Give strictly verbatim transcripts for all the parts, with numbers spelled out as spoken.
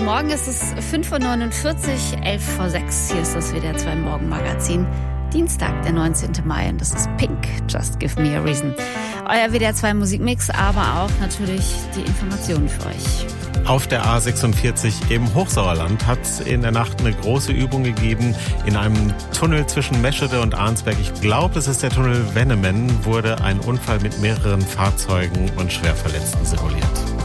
Morgen, es ist fünf Uhr neunundvierzig, elf vor sechs. Hier ist das W D R zwei Morgenmagazin. Dienstag, der neunzehnten Mai, und das ist Pink, Just Give Me a Reason. Euer W D R zwei Musikmix, aber auch natürlich die Informationen für euch. Auf der A sechsundvierzig im Hochsauerland hat es in der Nacht eine große Übung gegeben. In einem Tunnel zwischen Meschede und Arnsberg, ich glaube, das ist der Tunnel Wennemen, wurde ein Unfall mit mehreren Fahrzeugen und Schwerverletzten simuliert.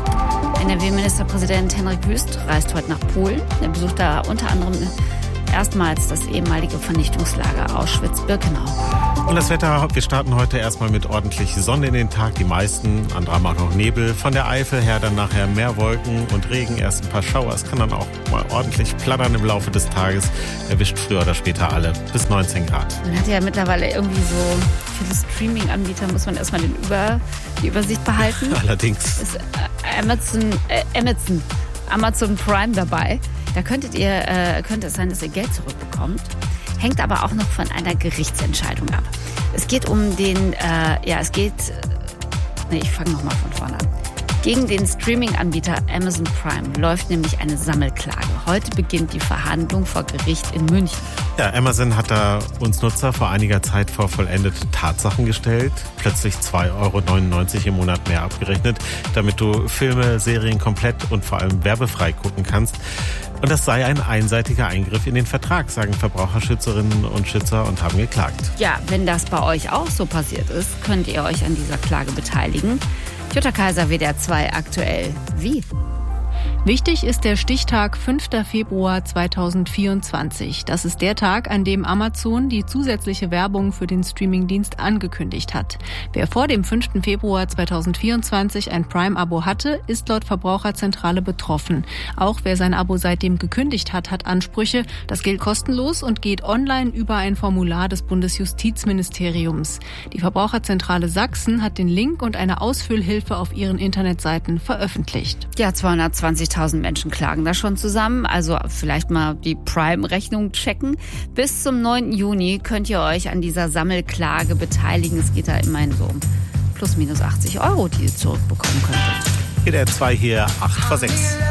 N R W-Ministerpräsident Hendrik Wüst reist heute nach Polen. Er besucht da unter anderem erstmals das ehemalige Vernichtungslager Auschwitz-Birkenau. Und das Wetter, wir starten heute erstmal mit ordentlich Sonne in den Tag. Die meisten, andere haben auch noch Nebel. Von der Eifel her dann nachher mehr Wolken und Regen, erst ein paar Schauer. Es kann dann auch mal ordentlich plattern im Laufe des Tages. Erwischt früher oder später alle bis neunzehn Grad. Man hat ja mittlerweile irgendwie so viele Streaming-Anbieter, muss man erstmal den Über, die Übersicht behalten. Allerdings. Ist Amazon, äh, Amazon, Amazon Prime dabei. Da könntet ihr, äh, könnte es sein, dass ihr Geld zurückbekommt. Hängt aber auch noch von einer Gerichtsentscheidung ab. Es geht um den, äh, ja, es geht, nee, ich fange nochmal von vorne an. Gegen den Streaming-Anbieter Amazon Prime läuft nämlich eine Sammelklage. Heute beginnt die Verhandlung vor Gericht in München. Ja, Amazon hat da uns Nutzer vor einiger Zeit vor vollendete Tatsachen gestellt. Plötzlich zwei Euro neunundneunzig im Monat mehr abgerechnet, damit du Filme, Serien komplett und vor allem werbefrei gucken kannst. Und das sei ein einseitiger Eingriff in den Vertrag, sagen Verbraucherschützerinnen und Schützer und haben geklagt. Ja, wenn das bei euch auch so passiert ist, könnt ihr euch an dieser Klage beteiligen. Jutta Kaiser, W D R zwei aktuell. Wie? Wichtig ist der Stichtag fünften Februar zweitausendvierundzwanzig. Das ist der Tag, an dem Amazon die zusätzliche Werbung für den Streamingdienst angekündigt hat. Wer vor dem fünften Februar zweitausendvierundzwanzig ein Prime-Abo hatte, ist laut Verbraucherzentrale betroffen. Auch wer sein Abo seitdem gekündigt hat, hat Ansprüche. Das gilt kostenlos und geht online über ein Formular des Bundesjustizministeriums. Die Verbraucherzentrale Sachsen hat den Link und eine Ausfüllhilfe auf ihren Internetseiten veröffentlicht. Ja, zweihundertzwanzigtausend Menschen klagen da schon zusammen. Also vielleicht mal die Prime-Rechnung checken. Bis zum neunten Juni könnt ihr euch an dieser Sammelklage beteiligen. Es geht da immerhin so um plus minus achtzig Euro, die ihr zurückbekommen könntet. W D R zwei hier, acht vor sechs.